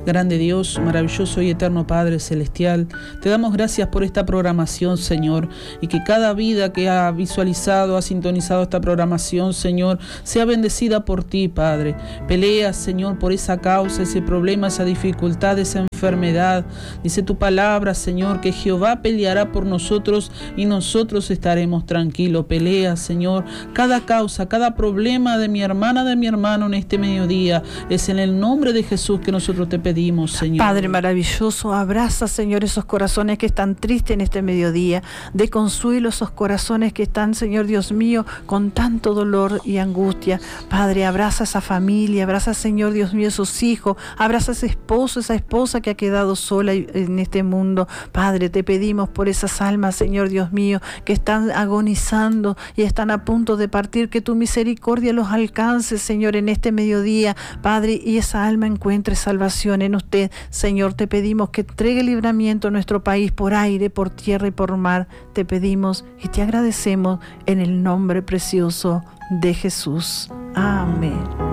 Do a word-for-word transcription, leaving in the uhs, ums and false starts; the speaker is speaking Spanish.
Grande Dios, maravilloso y eterno Padre Celestial, te damos gracias por esta programación, Señor, y que cada vida que ha visualizado, ha sintonizado esta programación, Señor, sea bendecida por ti, Padre. Pelea, Señor, por esa causa, ese problema, esa dificultad, esa enfermedad. Dice tu palabra, Señor, que Jehová peleará por nosotros y nosotros estaremos tranquilos. Pelea, Señor, cada causa, cada problema de mi hermana, de mi hermano en este mediodía. Es en el nombre de Jesús que nosotros te pedimos, Señor. Padre maravilloso, abraza, Señor, esos corazones que están tristes en este mediodía. De consuelo esos corazones que están, Señor Dios mío, con tanto dolor y angustia. Padre, abraza a esa familia, abraza, Señor Dios mío, esos hijos, abraza a ese esposo, esa esposa que ha quedado sola en este mundo. Padre, te pedimos por esas almas, Señor Dios mío, que están agonizando y están a punto de partir, que tu misericordia los alcance, Señor, en este mediodía, Padre, y esa alma encuentre salvación en usted. Señor, te pedimos que entregue libramiento a nuestro país por aire, por tierra y por mar. Te pedimos y te agradecemos en el nombre precioso de Jesús. Amén.